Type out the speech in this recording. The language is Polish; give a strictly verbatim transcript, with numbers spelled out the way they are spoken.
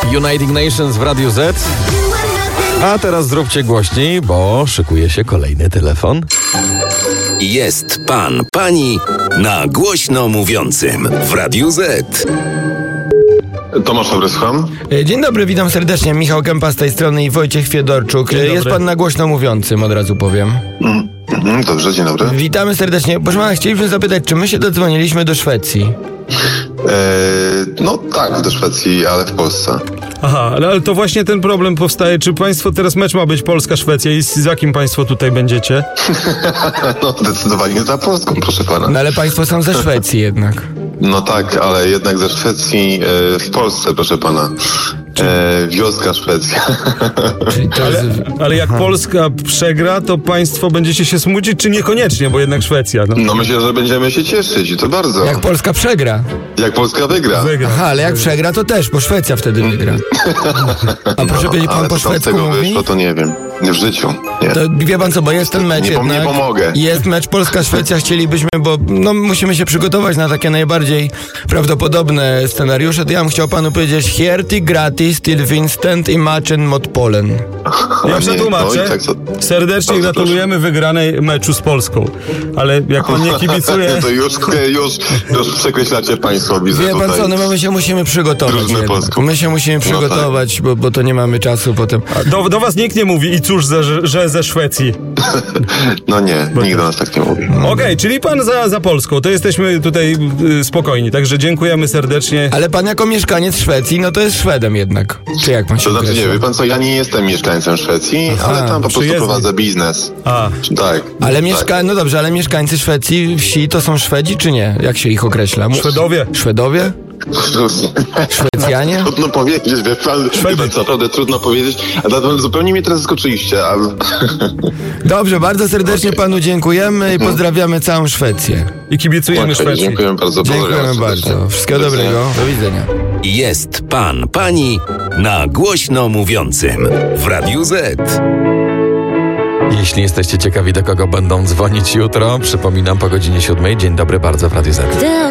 United Nations w Radiu Z. A teraz zróbcie głośniej, bo szykuje się kolejny telefon. Jest pan, pani na głośno mówiącym w Radiu Z. Tomasz Dobry, słucham. Dzień dobry, witam serdecznie. Michał Kępa z tej strony i Wojciech Fiedorczuk. Jest pan na głośno mówiącym, od razu powiem. Mm, mm, dobrze, dzień dobry. Witamy serdecznie. Proszę pana, chcieliśmy zapytać, czy my się dodzwoniliśmy do Szwecji? Eee, no tak, do Szwecji, ale w Polsce. Aha, ale to właśnie ten problem powstaje. Czy państwo teraz mecz ma być Polska-Szwecja i z, z jakim państwo tutaj będziecie? No zdecydowanie za Polską, proszę pana. No ale państwo są ze Szwecji jednak. No tak, ale jednak ze Szwecji e, w Polsce, proszę pana. E, wioska Szwecja. Czyli to Ale, jest... ale jak Polska przegra, to państwo będziecie się smucić, czy niekoniecznie, bo jednak Szwecja. No, No myślę, że będziemy się cieszyć i to bardzo. Jak Polska przegra. Jak Polska wygra. wygra. Aha, ale jak przegra, to też, bo Szwecja wtedy wygra. A proszę No, powiedzieć, pan ale po co tam z szwedzku tego mówi? wyszło, to nie wiem. Nie w życiu, nie. To wie pan co, bo jest ten mecz Nie, jednak. nie pomogę. Jest mecz Polska-Szwecja, chcielibyśmy, bo no, musimy się przygotować na takie najbardziej prawdopodobne scenariusze. To ja bym chciał panu powiedzieć Hjerti gratis till Vincent i Machen mot Polen. Ja nie, przetłumaczę. no i tak co- Serdecznie Bardzo gratulujemy wygranej meczu z Polską. Ale jak pan nie kibicuje... To już, już, już przekreślacie państwo, widzę Wie pan tutaj. co, no bo my się musimy przygotować. Drużynę jednak. polską. My się musimy przygotować, bo, bo to nie mamy czasu potem. Do, do was nikt nie mówi i cóż, że, że ze Szwecji. No nie, nikt do nas tak nie mówi. Okej, czyli pan za, za Polską, to jesteśmy tutaj y, spokojni, także dziękujemy serdecznie. Ale pan jako mieszkaniec Szwecji, no to jest Szwedem jednak. Czy jak pan się To znaczy, określa? nie, wie pan co, ja nie jestem mieszkańcem Szwecji, Aha, ale tam po prostu przyjezdny. prowadzę biznes. A, Tak. Ale tak. mieszka... No dobrze, ale mieszkańcy Szwecji, wsi to są Szwedzi czy nie? Jak się ich określa? Mu- Szwedowie. Szwedowie? Szwecjanie? Trudno powiedzieć, wie pan, wie pan co, naprawdę trudno powiedzieć, a zupełnie mnie teraz zaskoczyliście, ale... Dobrze, bardzo serdecznie panu dziękujemy i pozdrawiamy całą Szwecję. i kibicujemy Okej, Szwecji. dziękuję bardzo. Dziękujemy pozdrawiam serdecznie. bardzo. Wszystkiego Do widzenia. dobrego. Do widzenia. Jest pan, pani na głośno mówiącym w Radiu Z. Jeśli jesteście ciekawi, do kogo będą dzwonić jutro, przypominam po godzinie siódmej. Dzień dobry bardzo w Radiu Z.